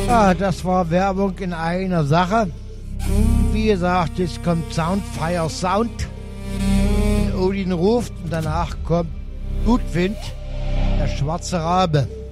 Ja, das war Werbung in einer Sache. Wie gesagt, jetzt kommt Soundfire Sound. Odin ruft und danach kommt Gutwind, der schwarze Rabe.